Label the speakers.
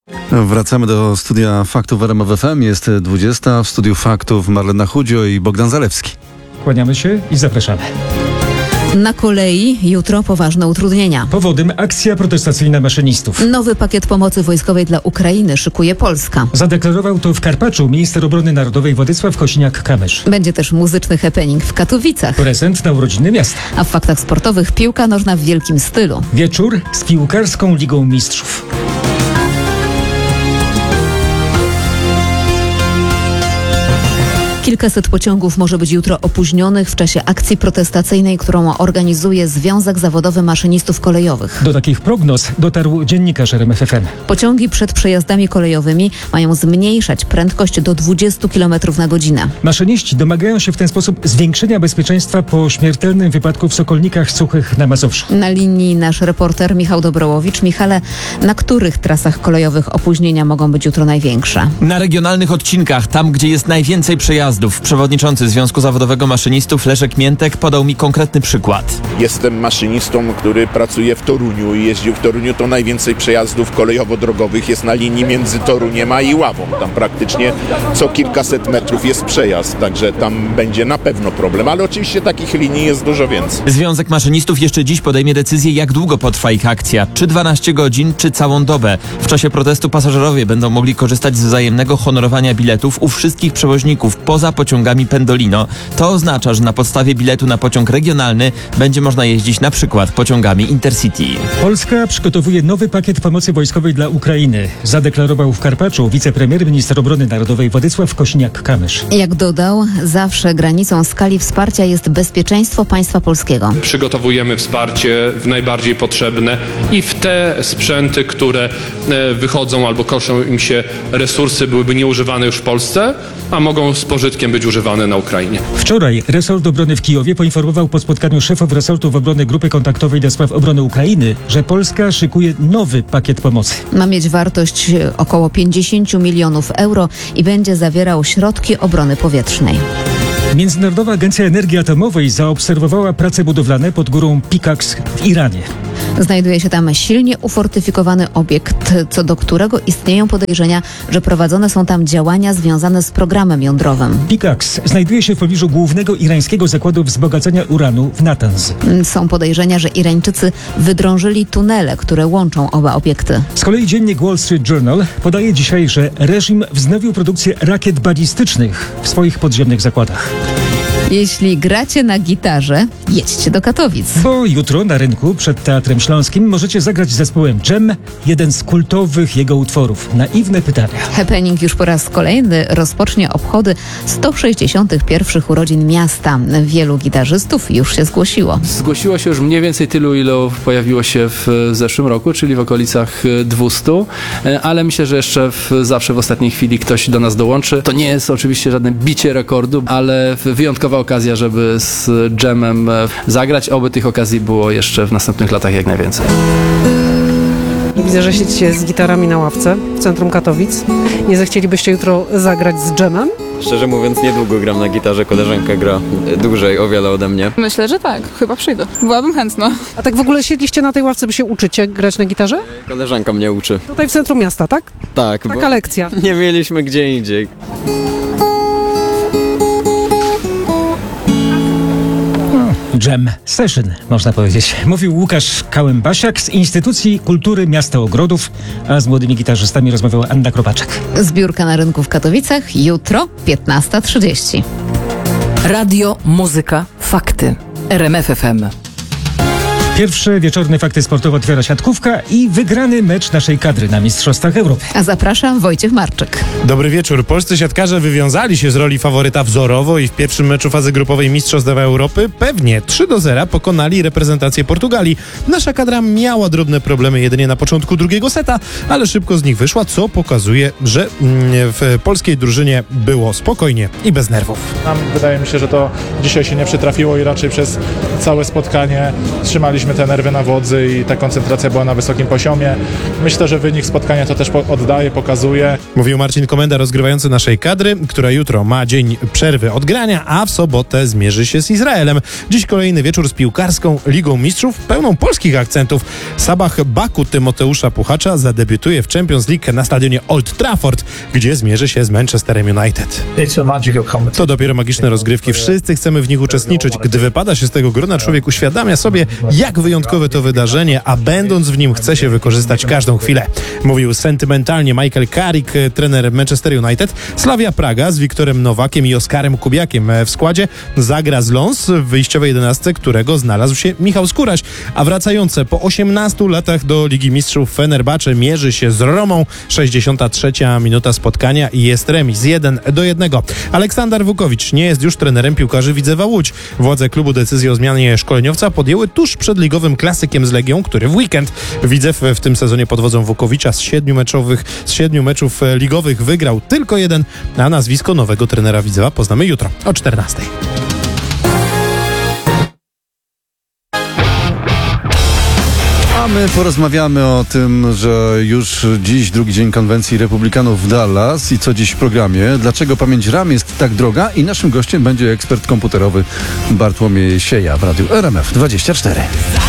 Speaker 1: Wracamy do studia Faktów w RMF FM. Jest 20. W studiu Faktów Marlena Chudzio i Bogdan Zalewski.
Speaker 2: Kłaniamy się i zapraszamy.
Speaker 3: Na kolei jutro poważne utrudnienia.
Speaker 2: Powodem akcja protestacyjna maszynistów.
Speaker 3: Nowy pakiet pomocy wojskowej dla Ukrainy szykuje Polska.
Speaker 2: Zadeklarował to w Karpaczu minister obrony narodowej Władysław Kosiniak-Kamysz.
Speaker 3: Będzie też muzyczny happening w Katowicach.
Speaker 2: Prezent na urodziny miasta.
Speaker 3: A w faktach sportowych piłka nożna w wielkim stylu.
Speaker 2: Wieczór z piłkarską Ligą Mistrzów.
Speaker 3: Kilkaset pociągów może być jutro opóźnionych w czasie akcji protestacyjnej, którą organizuje Związek Zawodowy Maszynistów Kolejowych.
Speaker 2: Do takich prognoz dotarł dziennikarz RMF FM.
Speaker 3: Pociągi przed przejazdami kolejowymi mają zmniejszać prędkość do 20 km na godzinę.
Speaker 2: Maszyniści domagają się w ten sposób zwiększenia bezpieczeństwa po śmiertelnym wypadku w Sokolnikach Suchych na Mazowszu.
Speaker 3: Na linii nasz reporter Michał Dobrołowicz. Michale, na których trasach kolejowych opóźnienia mogą być jutro największe?
Speaker 4: Na regionalnych odcinkach, tam gdzie jest najwięcej przejazdów. Przewodniczący Związku Zawodowego Maszynistów Leszek Miętek podał mi konkretny przykład.
Speaker 5: Jestem maszynistą, który pracuje w Toruniu i jeździł w Toruniu, to najwięcej przejazdów kolejowo-drogowych jest na linii między Toruniem a Iławą. Tam praktycznie co kilkaset metrów jest przejazd, także tam będzie na pewno problem, ale oczywiście takich linii jest dużo więcej.
Speaker 4: Związek Maszynistów jeszcze dziś podejmie decyzję, jak długo potrwa ich akcja. Czy 12 godzin, czy całą dobę. W czasie protestu pasażerowie będą mogli korzystać z wzajemnego honorowania biletów u wszystkich przewoźników poza pociągami Pendolino. To oznacza, że na podstawie biletu na pociąg regionalny będzie można jeździć na przykład pociągami Intercity.
Speaker 2: Polska przygotowuje nowy pakiet pomocy wojskowej dla Ukrainy. Zadeklarował w Karpaczu wicepremier minister obrony narodowej Władysław Kosiniak-Kamysz.
Speaker 3: Jak dodał, zawsze granicą skali wsparcia jest bezpieczeństwo państwa polskiego.
Speaker 6: Przygotowujemy wsparcie w najbardziej potrzebne i w te sprzęty, które wychodzą albo koszą im się resursy, byłyby nieużywane już w Polsce, a mogą z pożytkiem być używane na Ukrainie.
Speaker 2: Wczoraj resort obrony w Kijowie poinformował po spotkaniu szefów resortów obrony Grupy Kontaktowej do spraw obrony Ukrainy, że Polska szykuje nowy pakiet pomocy.
Speaker 3: Ma mieć wartość około 50 milionów euro i będzie zawierał środki obrony powietrznej.
Speaker 2: Międzynarodowa Agencja Energii Atomowej zaobserwowała prace budowlane pod górą Pickaxe w Iranie.
Speaker 3: Znajduje się tam silnie ufortyfikowany obiekt, co do którego istnieją podejrzenia, że prowadzone są tam działania związane z programem jądrowym.
Speaker 2: Pickaxe znajduje się w pobliżu głównego irańskiego zakładu wzbogacania uranu w Natanz.
Speaker 3: Są podejrzenia, że Irańczycy wydrążyli tunele, które łączą oba obiekty.
Speaker 2: Z kolei dziennik Wall Street Journal podaje dzisiaj, że reżim wznowił produkcję rakiet balistycznych w swoich podziemnych zakładach.
Speaker 3: Jeśli gracie na gitarze, jedźcie do Katowic.
Speaker 2: Bo jutro na rynku przed Teatrem Śląskim możecie zagrać z zespołem Dżem jeden z kultowych jego utworów. Naiwne pytania.
Speaker 3: Happening już po raz kolejny rozpocznie obchody 161 urodzin miasta. Wielu gitarzystów już się zgłosiło.
Speaker 7: Zgłosiło się już mniej więcej tylu, ilu pojawiło się w zeszłym roku, czyli w okolicach 200, ale myślę, że jeszcze zawsze w ostatniej chwili ktoś do nas dołączy. To nie jest oczywiście żadne bicie rekordu, ale wyjątkowa okazja, żeby z Dżemem zagrać. Oby tych okazji było jeszcze w następnych latach jak najwięcej.
Speaker 8: Widzę, że siedzicie z gitarami na ławce w centrum Katowic. Nie zechcielibyście jutro zagrać z Dżemem?
Speaker 9: Szczerze mówiąc, niedługo gram na gitarze, koleżanka gra dłużej o wiele ode mnie.
Speaker 10: Myślę, że tak, chyba przyjdę. Byłabym chętna.
Speaker 8: A tak w ogóle siedliście na tej ławce, by się uczycie grać na gitarze?
Speaker 9: Koleżanka mnie uczy.
Speaker 8: Tutaj w centrum miasta, tak?
Speaker 9: Tak.
Speaker 8: Taka lekcja.
Speaker 9: Nie mieliśmy gdzie indziej.
Speaker 2: Jam Session, można powiedzieć. Mówił Łukasz Kałębasiak z Instytucji Kultury Miasta Ogrodów, a z młodymi gitarzystami rozmawiała Anna Kropaczek.
Speaker 3: Zbiórka na rynku w Katowicach jutro 15:30.
Speaker 11: Radio, muzyka, fakty. RMF FM.
Speaker 2: Pierwsze wieczorne fakty sportowe otwiera siatkówka i wygrany mecz naszej kadry na Mistrzostwach Europy.
Speaker 3: A zapraszam Wojciech Marczyk.
Speaker 12: Dobry wieczór. Polscy siatkarze wywiązali się z roli faworyta wzorowo i w pierwszym meczu fazy grupowej Mistrzostw Europy pewnie 3-0 pokonali reprezentację Portugalii. Nasza kadra miała drobne problemy jedynie na początku drugiego seta, ale szybko z nich wyszła, co pokazuje, że w polskiej drużynie było spokojnie i bez nerwów.
Speaker 13: Wydaje mi się, że to dzisiaj się nie przytrafiło i raczej przez całe spotkanie trzymaliśmy mieliśmy te nerwy na wodzy i ta koncentracja była na wysokim poziomie. Myślę, że wynik spotkania to też oddaje, pokazuje.
Speaker 12: Mówił Marcin Komenda, rozgrywający naszej kadry, która jutro ma dzień przerwy od grania, a w sobotę zmierzy się z Izraelem. Dziś kolejny wieczór z piłkarską Ligą Mistrzów, pełną polskich akcentów. Sabah Baku Tymoteusza Puchacza zadebiutuje w Champions League na stadionie Old Trafford, gdzie zmierzy się z Manchesterem United. To dopiero magiczne rozgrywki. Wszyscy chcemy w nich uczestniczyć. Gdy wypada się z tego grona, człowiek uświadamia sobie, jak wyjątkowe to wydarzenie, a będąc w nim chce się wykorzystać każdą chwilę. Mówił sentymentalnie Michael Carrick, trener Manchester United. Slavia Praga z Wiktorem Nowakiem i Oskarem Kubiakiem w składzie zagra z Lens w wyjściowej 11, którego znalazł się Michał Skóraś, a wracające po 18 latach do Ligi Mistrzów Fenerbahce mierzy się z Romą. 63. minuta spotkania i jest remis 1-1. Aleksander Wukowicz nie jest już trenerem piłkarzy Widzewa Łódź. Władze klubu decyzję o zmianie szkoleniowca podjęły tuż przed ligowym klasykiem z Legią, który w weekend Widzew w tym sezonie pod wodzą Wukowicza z 7 meczów ligowych wygrał tylko 1, a nazwisko nowego trenera Widzewa poznamy jutro o 14.
Speaker 1: A my porozmawiamy o tym, że już dziś drugi dzień konwencji republikanów w Dallas i co dziś w programie, dlaczego pamięć RAM jest tak droga i naszym gościem będzie ekspert komputerowy Bartłomiej Sieja w Radiu RMF 24.